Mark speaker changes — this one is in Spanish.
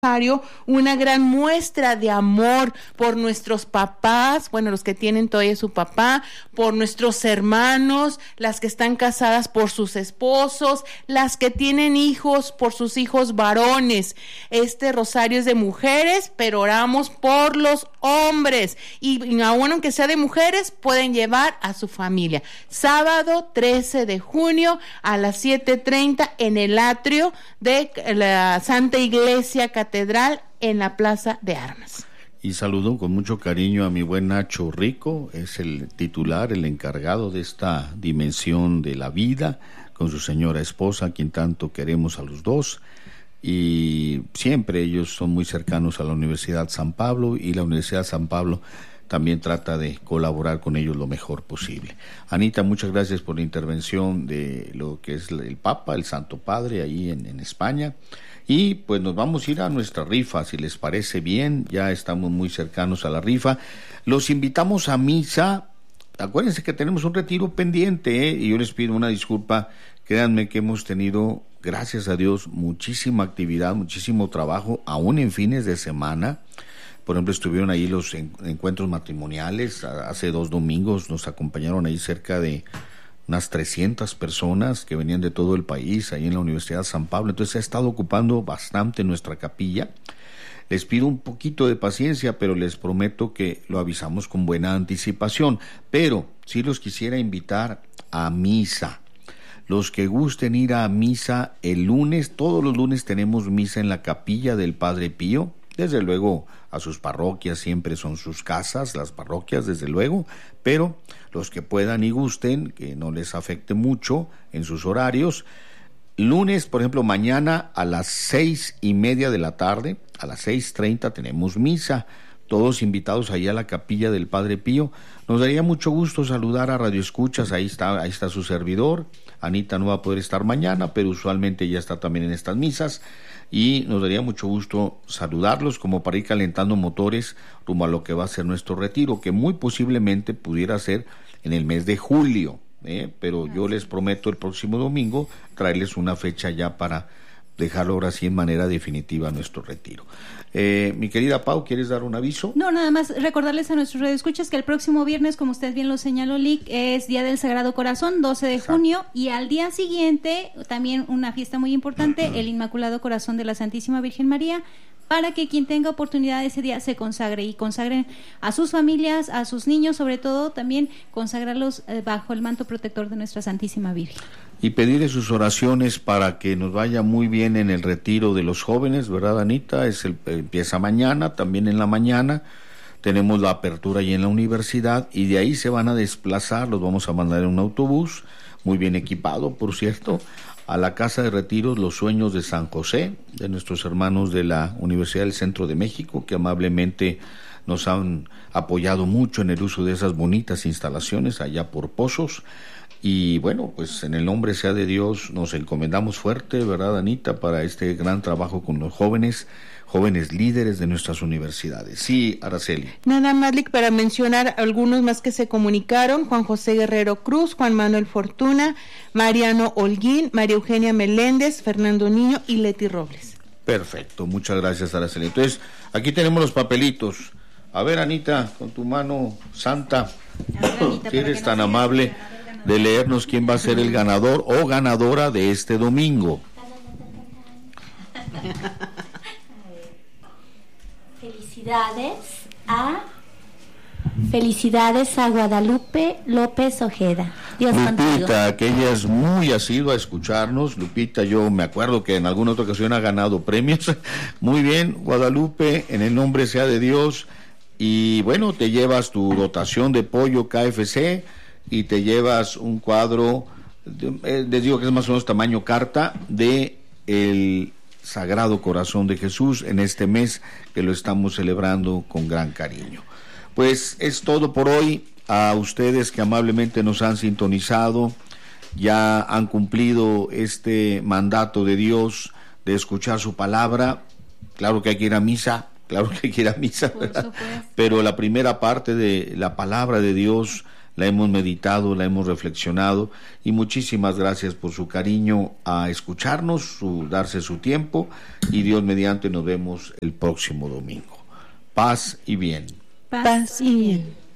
Speaker 1: una gran muestra de amor por nuestros papás, bueno, los que tienen todavía su papá, por nuestros hermanos, las que están casadas por sus esposos, las que tienen hijos por sus hijos varones. Este rosario es de mujeres, pero oramos por los hombres, y aún aunque sea de mujeres, pueden llevar a su familia. Sábado 13 de junio a las 7:30 en el atrio de la Santa Iglesia Catedral en la Plaza de Armas.
Speaker 2: Y saludo con mucho cariño a mi buen Nacho Rico, es el titular, el encargado de esta dimensión de la vida, con su señora esposa, a quien tanto queremos a los dos, y siempre ellos son muy cercanos a la Universidad San Pablo, y la Universidad San Pablo también trata de colaborar con ellos lo mejor posible. Anita, muchas gracias por la intervención de lo que es el Papa, el Santo Padre, ahí en España. Y pues nos vamos a ir a nuestra rifa, si les parece bien, ya estamos muy cercanos a la rifa. Los invitamos a misa. Acuérdense que tenemos un retiro pendiente, y yo les pido una disculpa. Créanme que hemos tenido, gracias a Dios, muchísima actividad, muchísimo trabajo, aún en fines de semana. Por ejemplo, estuvieron ahí los encuentros matrimoniales. Hace 2 domingos nos acompañaron ahí cerca de unas 300 personas que venían de todo el país, ahí en la Universidad San Pablo. Entonces se ha estado ocupando bastante nuestra capilla. Les pido un poquito de paciencia, pero les prometo que lo avisamos con buena anticipación. Pero sí los quisiera invitar a misa. Los que gusten ir a misa el lunes, todos los lunes tenemos misa en la capilla del Padre Pío. Desde luego a sus parroquias, siempre son sus casas, las parroquias, desde luego, pero los que puedan y gusten, que no les afecte mucho en sus horarios. Lunes, por ejemplo, mañana a las 6:30 de la tarde, a las 6:30 tenemos misa, todos invitados ahí a la capilla del Padre Pío. Nos daría mucho gusto saludar a Radio Escuchas, ahí está su servidor. Anita no va a poder estar mañana, pero usualmente ya está también en estas misas, y nos daría mucho gusto saludarlos como para ir calentando motores rumbo a lo que va a ser nuestro retiro, que muy posiblemente pudiera ser en el mes de julio, pero yo les prometo el próximo domingo traerles una fecha ya para dejarlo ahora sí en manera definitiva nuestro retiro. Mi querida Pau, ¿quieres dar un aviso?
Speaker 3: No, nada más recordarles a nuestros radioescuchas que el próximo viernes, como usted bien lo señaló, Lick, es Día del Sagrado Corazón, 12 de junio, y al día siguiente también una fiesta muy importante, el Inmaculado Corazón de la Santísima Virgen María, para que quien tenga oportunidad ese día se consagre, y consagren a sus familias, a sus niños, sobre todo también consagrarlos bajo el manto protector de nuestra Santísima Virgen.
Speaker 2: Y pedirle sus oraciones para que nos vaya muy bien en el retiro de los jóvenes, ¿verdad, Anita? Empieza mañana, también en la mañana tenemos la apertura ahí en la universidad, y de ahí se van a desplazar, los vamos a mandar en un autobús, muy bien equipado, por cierto, a la Casa de Retiros Los Sueños de San José, de nuestros hermanos de la Universidad del Centro de México, que amablemente nos han apoyado mucho en el uso de esas bonitas instalaciones allá por Pozos. Y bueno, pues en el nombre sea de Dios nos encomendamos fuerte, ¿verdad, Anita?, para este gran trabajo con los jóvenes líderes de nuestras universidades. Sí, Araceli.
Speaker 1: Nada más, Lick, para mencionar algunos más que se comunicaron: Juan José Guerrero Cruz, Juan Manuel Fortuna, Mariano Holguín, María Eugenia Meléndez, Fernando Niño y Leti Robles.
Speaker 2: Perfecto, muchas gracias, Araceli. Entonces, aquí tenemos los papelitos. A ver, Anita, con tu mano santa, si eres tan amable de leernos quién va a ser el ganador o ganadora de este domingo.
Speaker 4: Felicidades a Guadalupe López Ojeda. Dios
Speaker 2: Lupita,
Speaker 4: contigo.
Speaker 2: que ella es muy asidua a escucharnos. Lupita, yo me acuerdo que en alguna otra ocasión ha ganado premios. Muy bien, Guadalupe, en el nombre sea de Dios. Y bueno, te llevas tu dotación de pollo KFC y te llevas un cuadro, les digo que es más o menos tamaño carta, de el Sagrado Corazón de Jesús en este mes que lo estamos celebrando con gran cariño. Pues es todo por hoy. A ustedes que amablemente nos han sintonizado, ya han cumplido este mandato de Dios de escuchar su palabra. Claro que hay que ir a misa, claro que hay que ir a misa, ¿verdad? Pero la primera parte de la palabra de Dios la hemos meditado, la hemos reflexionado, y muchísimas gracias por su cariño a escucharnos, darse su tiempo, y Dios mediante nos vemos el próximo domingo. Paz y bien.
Speaker 1: Paz y bien.